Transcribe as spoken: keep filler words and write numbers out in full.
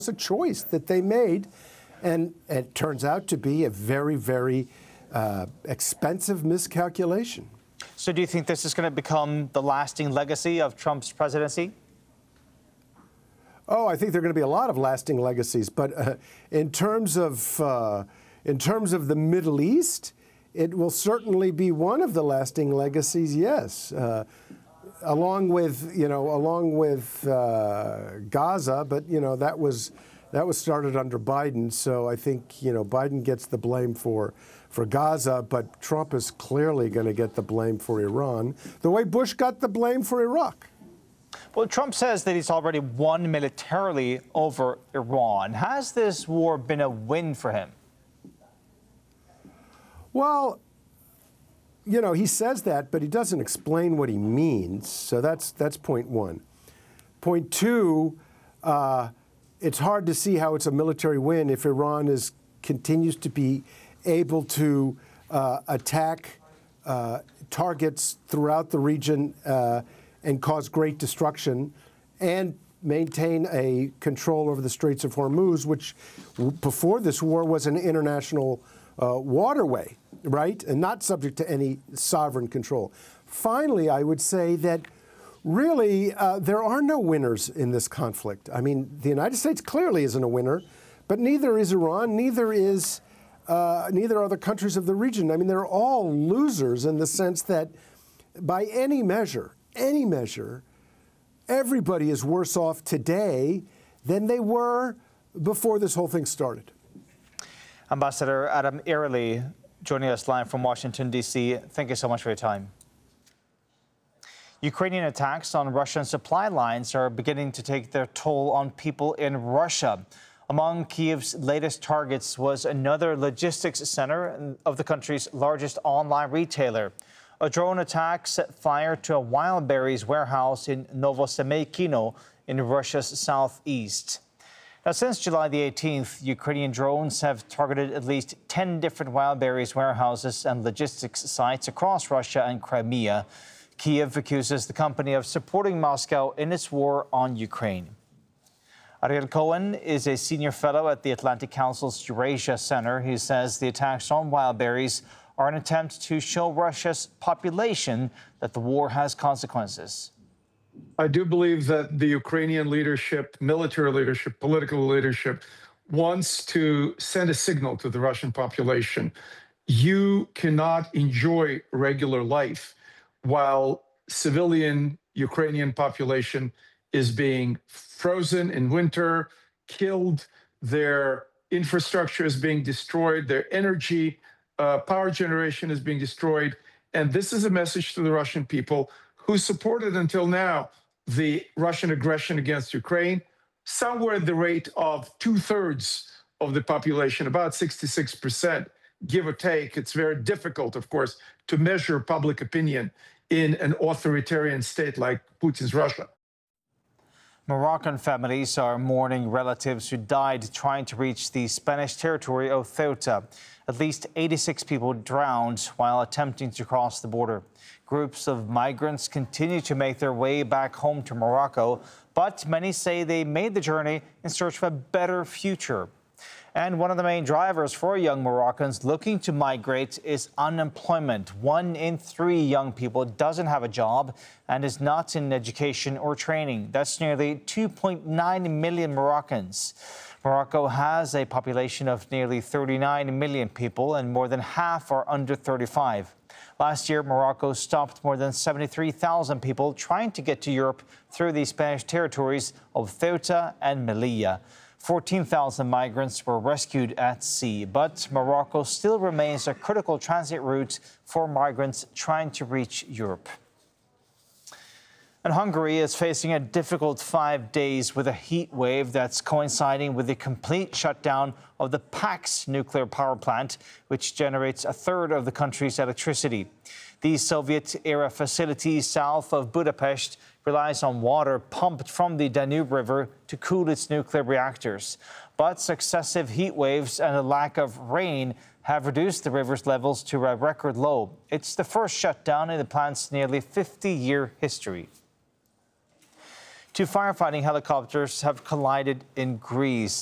was a choice that they made, and it turns out to be a very, very uh, expensive miscalculation. So do you think this is going to become the lasting legacy of Trump's presidency? Oh, I think there are going to be a lot of lasting legacies. But uh, in terms of uh, in terms of the Middle East, it will certainly be one of the lasting legacies. Yes, uh, along with you know, along with uh, Gaza. But you know, that was that was started under Biden. So I think you know Biden gets the blame for for Gaza, but Trump is clearly going to get the blame for Iran, the way Bush got the blame for Iraq. Well, Trump says that he's already won militarily over Iran. Has this war been a win for him? Well, you know, he says that, but he doesn't explain what he means. So that's that's point one. Point two, uh, it's hard to see how it's a military win if Iran is continues to be able to uh, attack uh, targets throughout the region uh, and cause great destruction, and maintain a control over the Straits of Hormuz, which before this war was an international uh, waterway, right? And not subject to any sovereign control. Finally, I would say that really uh, there are no winners in this conflict. I mean, the United States clearly isn't a winner, but neither is Iran, neither is uh, neither are the countries of the region. I mean, they're all losers in the sense that by any measure, any measure, everybody is worse off today than they were before this whole thing started. Ambassador Adam Earley joining us live from Washington, D C Thank you so much for your time. Ukrainian attacks on Russian supply lines are beginning to take their toll on people in Russia. Among Kyiv's latest targets was another logistics center of the country's largest online retailer. A drone attack set fire to a wild berries warehouse in Novosemeykino in Russia's southeast. Now, since July the eighteenth, Ukrainian drones have targeted at least ten different wild berries warehouses and logistics sites across Russia and Crimea. Kyiv accuses the company of supporting Moscow in its war on Ukraine. Ariel Cohen is a senior fellow at the Atlantic Council's Eurasia Center. He says the attacks on wild berries are an attempt to show Russia's population that the war has consequences. I do believe that the Ukrainian leadership, military leadership, political leadership, wants to send a signal to the Russian population. You cannot enjoy regular life while civilian Ukrainian population is being frozen in winter, killed, their infrastructure is being destroyed, their energy Uh, power generation is being destroyed. And this is a message to the Russian people who supported until now the Russian aggression against Ukraine, somewhere at the rate of two thirds of the population, about sixty-six percent, give or take. It's very difficult, of course, to measure public opinion in an authoritarian state like Putin's Russia. Moroccan families are mourning relatives who died trying to reach the Spanish territory of Ceuta. At least eighty-six people drowned while attempting to cross the border. Groups of migrants continue to make their way back home to Morocco, but many say they made the journey in search of a better future. And one of the main drivers for young Moroccans looking to migrate is unemployment. One in three young people doesn't have a job and is not in education or training. That's nearly two point nine million Moroccans. Morocco has a population of nearly thirty-nine million people, and more than half are under thirty-five. Last year, Morocco stopped more than seventy-three thousand people trying to get to Europe through the Spanish territories of Ceuta and Melilla. fourteen thousand migrants were rescued at sea, but Morocco still remains a critical transit route for migrants trying to reach Europe. And Hungary is facing a difficult five days with a heat wave that's coinciding with the complete shutdown of the Pax nuclear power plant, which generates a third of the country's electricity. The Soviet-era facility south of Budapest relies on water pumped from the Danube River to cool its nuclear reactors. But successive heat waves and a lack of rain have reduced the river's levels to a record low. It's the first shutdown in the plant's nearly fifty-year history. Two firefighting helicopters have collided in Greece.